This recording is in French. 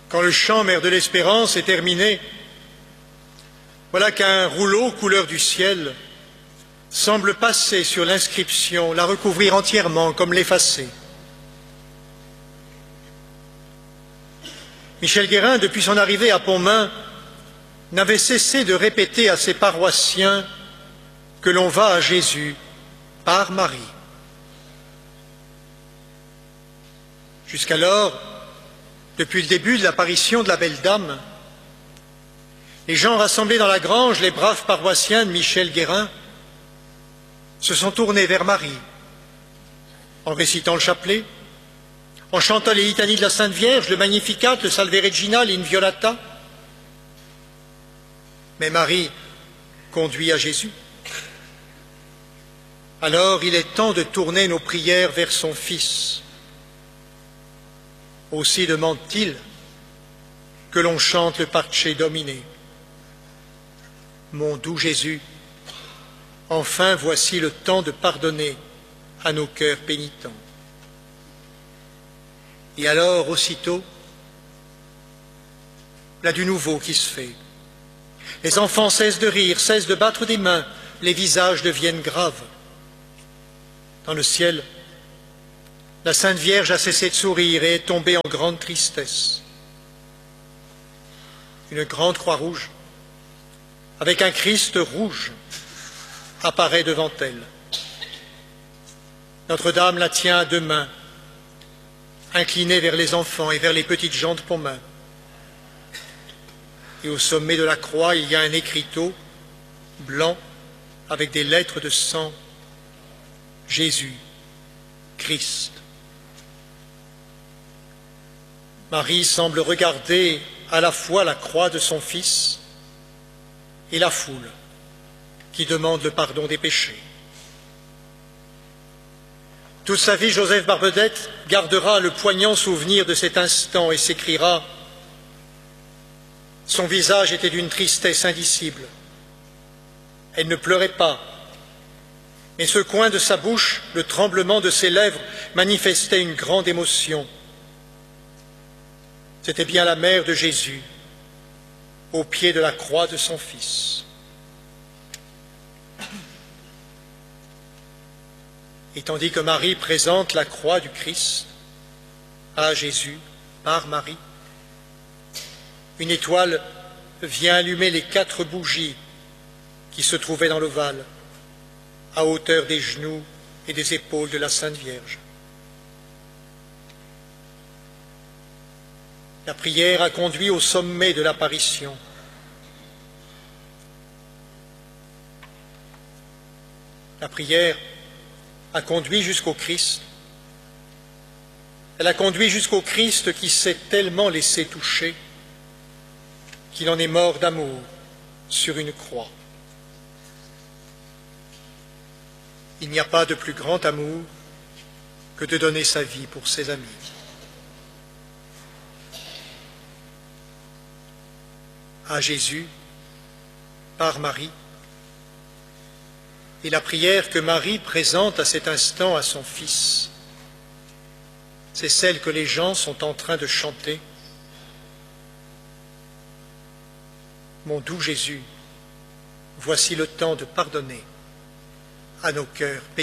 Quand le chant Mère de l'Espérance est terminé, voilà qu'un rouleau couleur du ciel semble passer sur l'inscription, la recouvrir entièrement, comme l'effacer. Michel Guérin, depuis son arrivée à Pontmain, n'avait cessé de répéter à ses paroissiens que l'on va à Jésus par Marie. Jusqu'alors, depuis le début de l'apparition de la belle dame, les gens rassemblés dans la grange, les braves paroissiens de Michel Guérin, se sont tournés vers Marie, en récitant le chapelet, en chantant les litanies de la Sainte Vierge, le Magnificat, le Salve Regina, l'Inviolata. Mais Marie conduit à Jésus. Alors il est temps de tourner nos prières vers son Fils. Aussi demande-t-il que l'on chante le Parce Domine. Mon doux Jésus, enfin voici le temps de pardonner à nos cœurs pénitents. Et alors, aussitôt, là du nouveau qui se fait. Les enfants cessent de rire, cessent de battre des mains, les visages deviennent graves. Dans le ciel, la Sainte Vierge a cessé de sourire et est tombée en grande tristesse. Une grande croix rouge, avec un Christ rouge, apparaît devant elle. Notre-Dame la tient à deux mains, inclinée vers les enfants et vers les petites gens de Pontmain. Et au sommet de la croix, il y a un écriteau blanc avec des lettres de sang. Jésus, Christ. Marie semble regarder à la fois la croix de son Fils et la foule qui demande le pardon des péchés. Toute sa vie, Joseph Barbedette gardera le poignant souvenir de cet instant et s'écriera « Son visage était d'une tristesse indicible. Elle ne pleurait pas, mais ce coin de sa bouche, le tremblement de ses lèvres manifestait une grande émotion. C'était bien la mère de Jésus, au pied de la croix de son Fils. » Et tandis que Marie présente la croix du Christ à Jésus par Marie, une étoile vient allumer les 4 bougies qui se trouvaient dans l'ovale, à hauteur des genoux et des épaules de la Sainte Vierge. La prière a conduit au sommet de l'apparition. La prière a conduit jusqu'au Christ. Elle a conduit jusqu'au Christ qui s'est tellement laissé toucher qu'il en est mort d'amour sur une croix. Il n'y a pas de plus grand amour que de donner sa vie pour ses amis. À Jésus, par Marie, et la prière que Marie présente à cet instant à son Fils, c'est celle que les gens sont en train de chanter. Mon doux Jésus, voici le temps de pardonner à nos cœurs pénitents.